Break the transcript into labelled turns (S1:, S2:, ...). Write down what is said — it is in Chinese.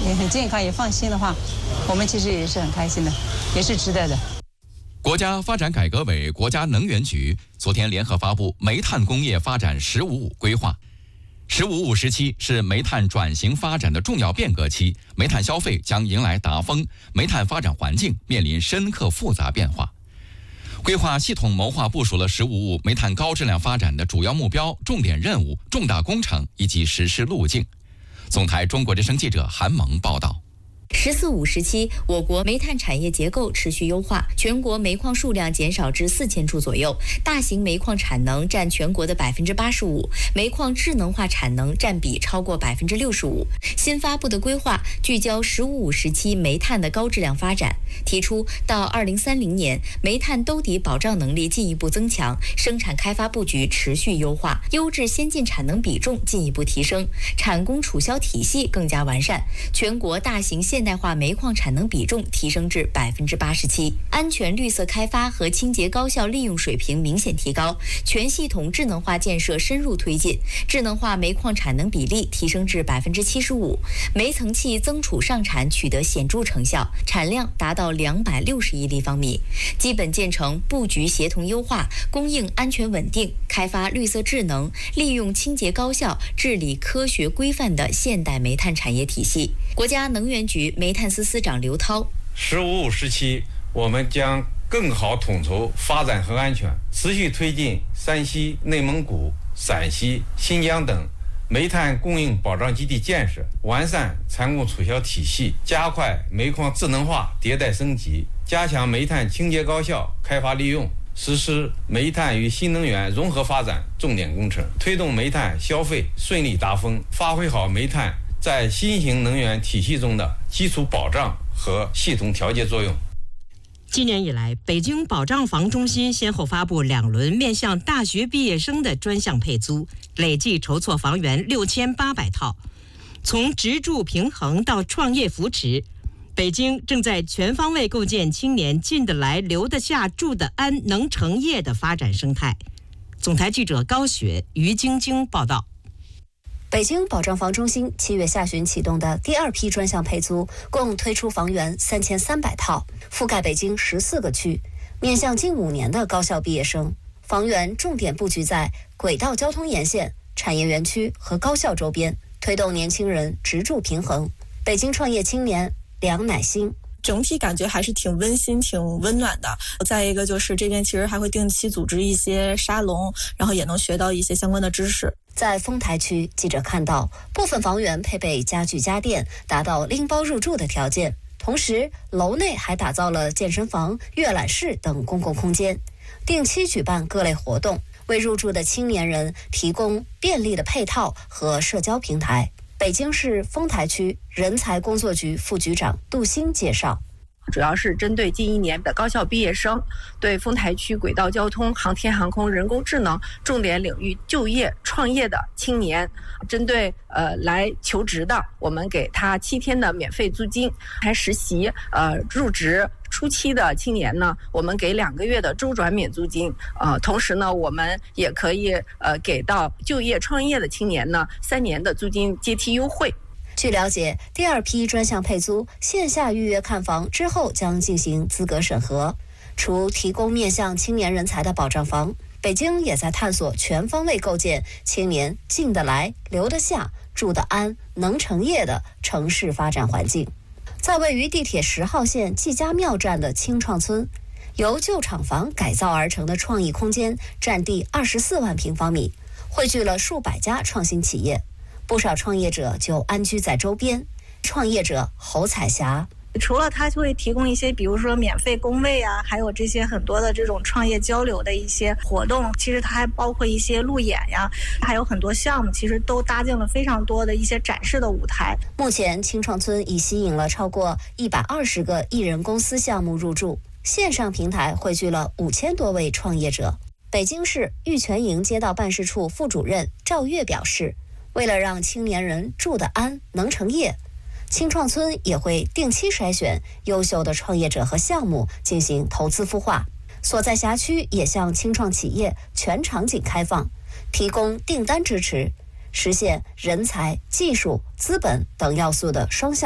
S1: 也很健康，也放心的话，我们其实也是很开心的，也是值得的。
S2: 国家发展改革委、国家能源局昨天联合发布煤炭工业发展“十五五”规划。“15+5”时期是煤炭转型发展的重要变革期，煤炭消费将迎来达峰，煤炭发展环境面临深刻复杂变化。规划系统谋划部署了“15+5”煤炭高质量发展的主要目标、重点任务、重大工程以及实施路径。总台中国之声记者韩萌报道。
S3: “14+5”时期，我国煤炭产业结构持续优化，全国煤矿数量减少至4000处左右，大型煤矿产能占全国的85%，煤矿智能化产能占比超过65%。新发布的规划聚焦“15+5”时期煤炭的高质量发展，提出到2030年，煤炭兜底保障能力进一步增强，生产开发布局持续优化，优质先进产能比重进一步提升，产供储销体系更加完善，全国大型现代化煤矿产能比重提升至87%，安全绿色开发和清洁高效利用水平明显提高，全系统智能化建设深入推进，智能化煤矿产能比例提升至75%，煤层气增储上产取得显著成效，产量达到260亿立方米，基本建成布局协同优化、供应安全稳定、开发绿色智能、利用清洁高效、治理科学规范的现代煤炭产业体系。国家能源局煤炭司司长刘涛
S4: ，“15+5”时期，我们将更好统筹发展和安全，持续推进山西、内蒙古、陕西、新疆等煤炭供应保障基地建设，完善产供储销体系，加快煤矿智能化迭代升级，加强煤炭清洁高效开发利用，实施煤炭与新能源融合发展重点工程，推动煤炭消费顺利达峰，发挥好煤炭在新型能源体系中的基础保障和系统调节作用。
S5: 今年以来，北京保障房中心先后发布2轮面向大学毕业生的专项配租，累计筹措房源6800套。从职住平衡到创业扶持，北京正在全方位构建青年进得来、留得下、住得安、能成业的发展生态。总台记者高雪、于晶晶报道。
S6: 北京保障房中心7月下旬启动的第2批专项配租，共推出房源3300套，覆盖北京14个区，面向近5年的高校毕业生。房源重点布局在轨道交通沿线、产业园区和高校周边，推动年轻人职住平衡。北京创业青年梁乃馨，
S7: 整体感觉还是挺温馨、挺温暖的。再一个就是这边其实还会定期组织一些沙龙，然后也能学到一些相关的知识。
S6: 在丰台区，记者看到部分房源配备家具家电，达到拎包入住的条件。同时，楼内还打造了健身房、阅览室等公共空间，定期举办各类活动，为入住的青年人提供便利的配套和社交平台。北京市丰台区人才工作局副局长杜鑫介绍，
S8: 主要是针对近1年的高校毕业生，对丰台区轨道交通、航天航空、人工智能重点领域就业创业的青年，针对来求职的，我们给他7天的免费租金；还实习入职初期的青年呢，我们给2个月的周转免租金。同时呢，我们也可以给到就业创业的青年呢3年的租金阶梯优惠。
S6: 据了解，第2批专项配租线下预约看房之后将进行资格审核。除提供面向青年人才的保障房，北京也在探索全方位构建青年进得来、留得下、住得安、能成业的城市发展环境。在位于地铁10号线季家庙站的青创村，由旧厂房改造而成的创意空间，占地24万平方米，汇聚了数百家创新企业。不少创业者就安居在周边。创业者侯彩霞，
S9: 除了它会提供一些比如说免费工位啊，还有这些很多的这种创业交流的一些活动，其实它还包括一些路演呀，还有很多项目，其实都搭建了非常多的一些展示的舞台。
S6: 目前青创村已吸引了超过120个艺人公司项目入驻，线上平台汇聚了5000多位创业者。北京市玉泉营街道办事处副主任赵月表示，为了让青年人住得安、能成业，青创村也会定期筛选优秀的创业者和项目进行投资孵化。所在辖区也向青创企业全场景开放，提供订单支持，实现人才、技术、资本等要素的双向